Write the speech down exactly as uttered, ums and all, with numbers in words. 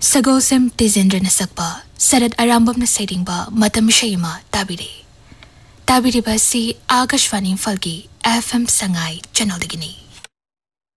Sagosem Tizendra Sakpa, Sarad Arambam Nasedingba, Matam Shayma, Tabiri. Tabiri Basi, Agashwani Falgi, F M Sangai, Channel Digini.